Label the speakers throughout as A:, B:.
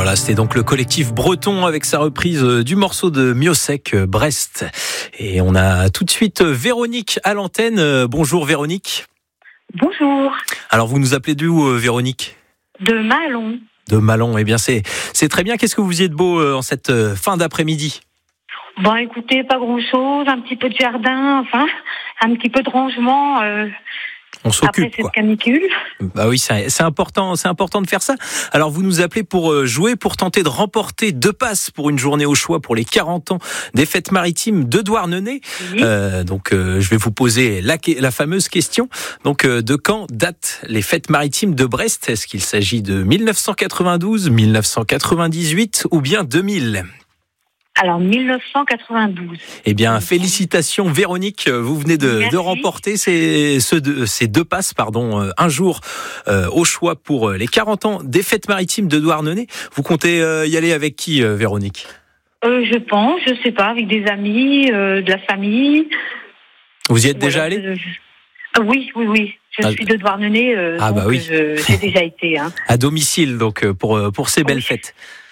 A: Voilà, c'était donc le collectif breton avec sa reprise du morceau de Miossec, Brest. Et on a tout de suite Véronique à l'antenne. Bonjour Véronique.
B: Bonjour.
A: Alors vous nous appelez d'où Véronique ?
B: De Malon.
A: De Malon, eh bien c'est très bien. Qu'est-ce que vous faisiez de beau en cette fin d'après-midi ?
B: Bon, écoutez, pas grand-chose, un petit peu de jardin, enfin, un petit peu de rangement.
A: On s'occupe,
B: après cette
A: quoi.
B: Canicule.
A: Bah oui, c'est important de faire ça. Alors vous nous appelez pour jouer, pour tenter de remporter 2 passes pour une journée au choix pour les 40 ans des fêtes maritimes de Douarnenez.
B: Oui.
A: Je vais vous poser la fameuse question. Donc de quand datent les fêtes maritimes de Brest ? Est-ce qu'il s'agit de 1992, 1998 ou bien 2000 ?
B: Alors, 1992.
A: Eh bien, félicitations Véronique, vous venez de remporter ces 2 passes, un jour au choix pour les 40 ans des fêtes maritimes de Douarnenez. Vous comptez y aller avec qui, Véronique ?
B: Je sais pas, avec des amis, de la famille.
A: Vous y êtes déjà allé ?
B: Oui. Je suis de Douarnenez,
A: oui.
B: J'ai déjà été.
A: À domicile, donc, pour ces belles fêtes.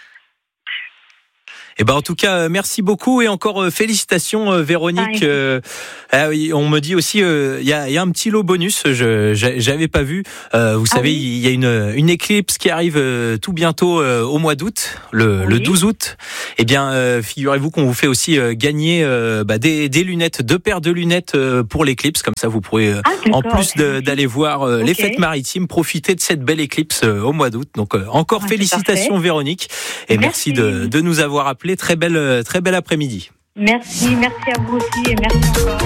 A: Eh ben en tout cas, merci beaucoup et encore félicitations Véronique. Oui, on me dit aussi il y a un petit lot bonus, j'avais pas vu. Vous savez, il y a une éclipse qui arrive tout bientôt au mois d'août, le 12 août. Eh bien, figurez-vous qu'on vous fait aussi gagner des lunettes, 2 paires de lunettes pour l'éclipse, comme ça vous pourrez en plus d'aller voir les fêtes maritimes, profiter de cette belle éclipse au mois d'août. Donc encore félicitations Véronique et merci de nous avoir appelé. Très belle après-midi.
B: Merci à vous aussi et merci encore.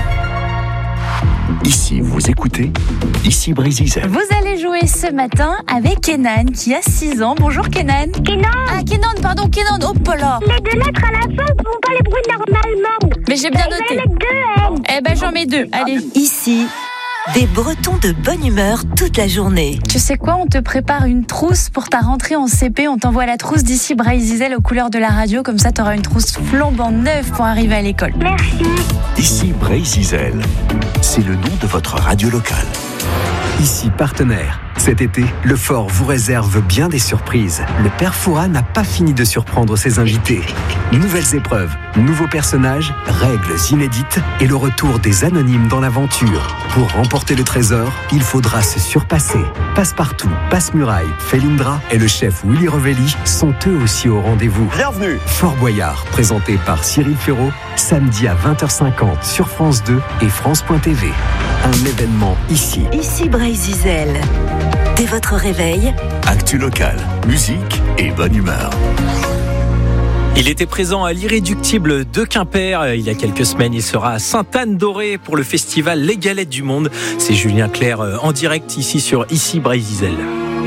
C: Ici, vous écoutez Ici Brésil.
D: Vous allez jouer ce matin avec Kenan qui a 6 ans. Bonjour Kenan. Kenan, hop là.
E: Les 2 lettres à la fin ne font pas les bruits normalement.
D: Mais j'ai bien noté. Eh ben j'en mets 2, allez.
F: Ici, des Bretons de bonne humeur toute la journée.
D: Tu sais quoi, on te prépare une trousse pour ta rentrée en CP. On t'envoie la trousse d'ici Brésil aux couleurs de la radio. Comme ça, t'auras une trousse flambant neuve pour arriver à l'école.
E: Merci.
C: Ici Brésil, c'est le nom de votre radio locale.
G: Ici partenaire. Cet été, le Fort vous réserve bien des surprises. Le Père Fouras n'a pas fini de surprendre ses invités. Nouvelles épreuves, nouveaux personnages, règles inédites et le retour des anonymes dans l'aventure. Pour remporter le trésor, il faudra se surpasser. Passepartout, Passe-Muraille, Felindra et le chef Willy Revelli sont eux aussi au rendez-vous.
H: Bienvenue.
G: Fort Boyard, présenté par Cyril Ferraud, samedi à 20h50 sur France 2 et France.tv. Un événement ici.
F: Ici Brésil. Dès votre réveil,
C: Actu locale, musique et bonne humeur.
A: Il était présent à l'Irréductible de Quimper. Il y a quelques semaines, il sera à Sainte-Anne-d'Auray pour le festival Les Galettes du Monde. C'est Julien Clerc en direct ici sur Ici Brésil.